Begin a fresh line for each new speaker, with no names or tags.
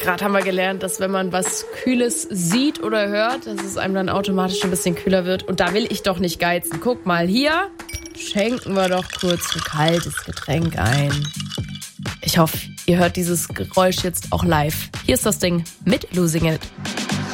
Gerade haben wir gelernt, dass wenn man was Kühles sieht oder hört, dass es einem dann automatisch ein bisschen kühler wird. Und da will ich doch nicht geizen. Guck mal hier, schenken wir doch kurz ein kaltes Getränk ein. Ich hoffe, ihr hört dieses Geräusch jetzt auch live. Hier ist das Ding mit Losing It.